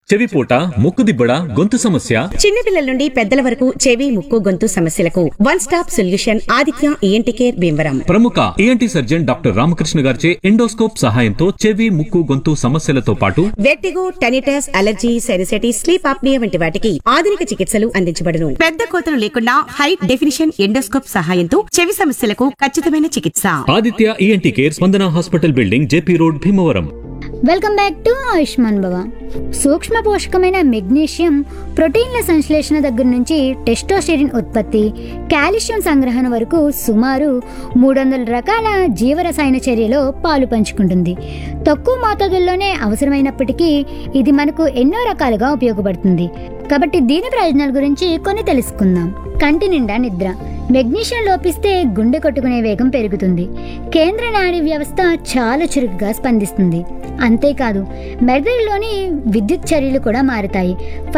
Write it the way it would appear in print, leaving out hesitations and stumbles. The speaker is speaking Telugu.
చెవిపోట, ముక్కుదిబ్బడ, గొంతు సమస్య, చిన్నపిల్లల నుండి పెద్దల వరకు చెవి, ముక్కు, గొంతు సమస్యలకు one stop solution Aditya ENT care Bhimavaram. ప్రముఖ ఈఎన్టీ సర్జన్ డాక్టర్ రామకృష్ణ గారిచే ఎండోస్కోప్ సహాయంతో చెవి, ముక్కు, గొంతు సమస్యలతో పాటు vertigo, tinnitus, allergy, sinusitis, sleep apnoea వంటి వాటికి ఆధునిక చికిత్సలు అందించబడును. పెద్ద కోతలు లేకుండా హై డెఫినిషన్ ఎండోస్కోప్ సహాయంతో చెవి సమస్యలకు ఖచ్చితమైన చికిత్స. ఆదిత్య ఈఎన్టీ కేర్, స్పందన hospital building, JP road, Bhimavaram. Welcome back to Ayushman భవ. సూక్ష్మ పోషకమైన మెగ్నీషియం ప్రోటీన్ల సంశ్లేషణ దగ్గర నుంచి టెస్టోస్టెరిన్ ఉత్పత్తి, కాల్షియం సంగ్రహణ వరకు సుమారు 300 రకాల జీవరసాయన చర్యలో పాలు పంచుకుంటుంది. తక్కువ మోతాదుల్లోనే అవసరమైనప్పటికీ ఇది మనకు ఎన్నో రకాలుగా ఉపయోగపడుతుంది. కాబట్టి దీని ప్రయోజనాల గురించి కొన్ని తెలుసుకుందాం. కంటి నిండా నిద్ర. మెగ్నీషియం లోపిస్తే గుండె కొట్టుకునే వేగం పెరుగుతుంది. కేంద్ర నాడీ వ్యవస్థ చాలా చురుకుగా స్పందిస్తుంది. అంతేకాదు మెదడులోని విద్యుత్ చర్యలు కూడా మారుతాయి.